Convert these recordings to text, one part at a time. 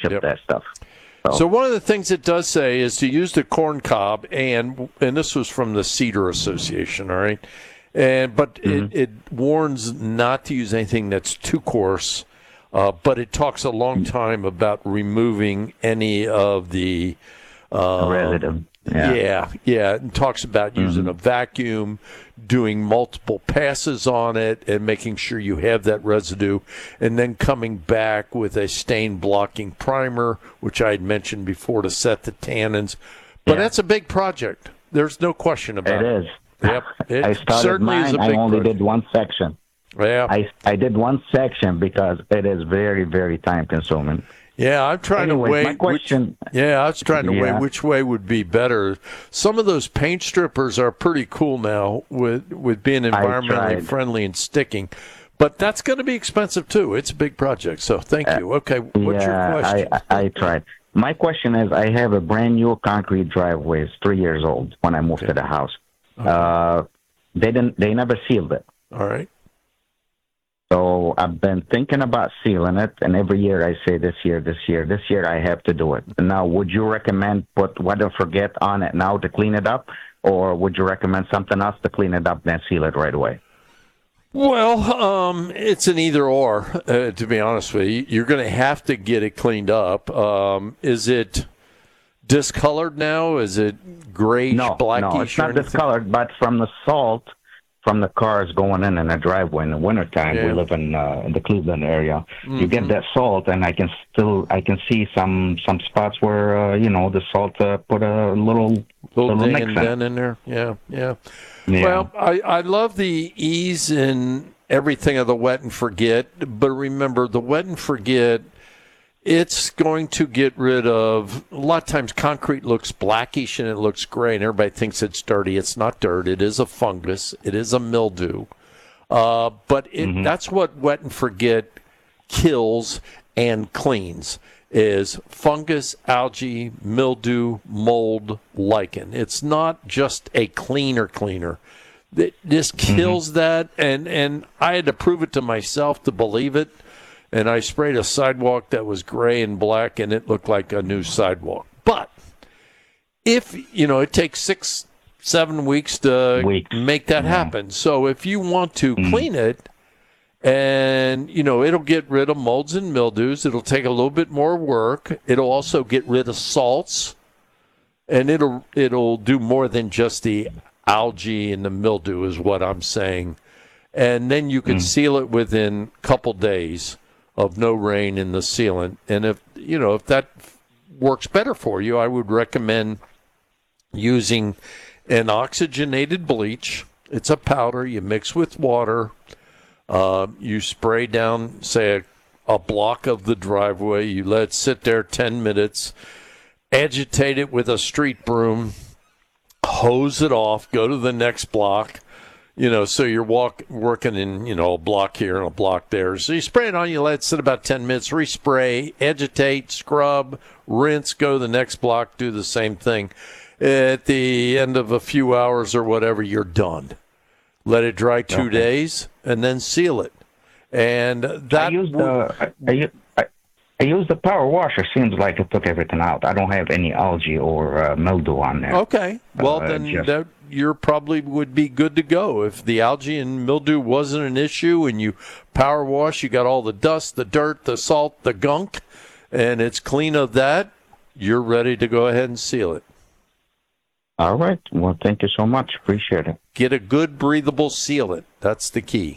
ship Yep. that stuff. So one of the things it does say is to use the corn cob, and this was from the Cedar Association, all right? But it warns not to use anything that's too coarse, but it talks a long time about removing any of the residue. Yeah. It talks about using a vacuum, doing multiple passes on it, and making sure you have that residue, and then coming back with a stain blocking primer, which I had mentioned before, to set the tannins. But that's a big project. There's no question about it. It is. Yep. It I started certainly mine. is a I big only project. did one section. Yeah. I did one section because it is very, very time consuming. Yeah, I'm trying to weigh. My question. I was trying to weigh which way would be better. Some of those paint strippers are pretty cool now with being environmentally friendly and sticking, but that's going to be expensive too. It's a big project. So thank you. Okay, what's your question? I tried. My question is, I have a brand new concrete driveway. It's 3 years old when I moved to the house. Okay. They never sealed it. All right. So I've been thinking about sealing it, and every year I say this year I have to do it. Now, would you recommend put Wet and Forget on it now to clean it up, or would you recommend something else to clean it up then seal it right away? Well, it's an either or, to be honest with you. You're going to have to get it cleaned up. Is it discolored now? Is it grayish, blackish? No, it's not discolored, but from the salt from the cars going in the driveway in the wintertime. We live in the Cleveland area. You get that salt, and I can see some spots where the salt put a little ding and dent in there. Yeah. Well, I love the ease in everything of the Wet and Forget, but remember, the Wet and Forget, it's going to get rid of, a lot of times concrete looks blackish and it looks gray, and everybody thinks it's dirty. It's not dirt. It is a fungus. It is a mildew. But that's what Wet and Forget kills and cleans, is fungus, algae, mildew, mold, lichen. It's not just a cleaner. This kills that, and I had to prove it to myself to believe it. And I sprayed a sidewalk that was gray and black, and it looked like a new sidewalk. But if, it takes 6-7 weeks to make that happen. So if you want to clean it, and, it'll get rid of molds and mildews. It'll take a little bit more work. It'll also get rid of salts, and it'll do more than just the algae and the mildew is what I'm saying. And then you can seal it within a couple days of no rain in the sealant. And if that works better for you, I would recommend using an oxygenated bleach. It's a powder you mix with water. You spray down, say, a block of the driveway. You let it sit there 10 minutes. Agitate it with a street broom. Hose it off. Go to the next block. So you're working in, a block here and a block there. So you spray it on, you let it sit about 10 minutes, respray, agitate, scrub, rinse, go to the next block, do the same thing. At the end of a few hours or whatever, you're done. Let it dry 2 days, and then seal it. And that I use the power washer. Seems like it took everything out. I don't have any algae or mildew on there. Okay. Well, then you probably would be good to go. If the algae and mildew wasn't an issue and you power wash, you got all the dust, the dirt, the salt, the gunk, and it's clean of that, you're ready to go ahead and seal it. All right. Well, thank you so much. Appreciate it. Get a good breathable sealant. That's the key.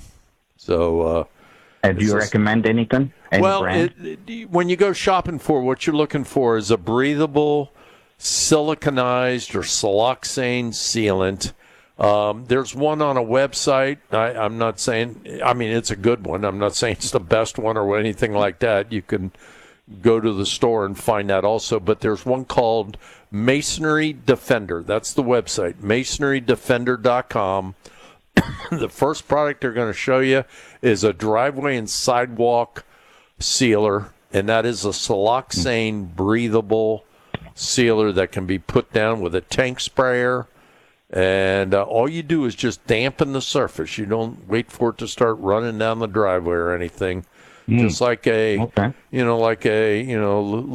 So, do you recommend anything? When you go shopping for, what you're looking for is a breathable, siliconized or siloxane sealant. There's one on a website. I'm not saying, it's a good one. I'm not saying it's the best one or anything like that. You can go to the store and find that also. But there's one called Masonry Defender. That's the website, masonrydefender.com. The first product they're going to show you is a driveway and sidewalk sealer, and that is a siloxane breathable sealer that can be put down with a tank sprayer. And all you do is just dampen the surface. You don't wait for it to start running down the driveway or anything. Just like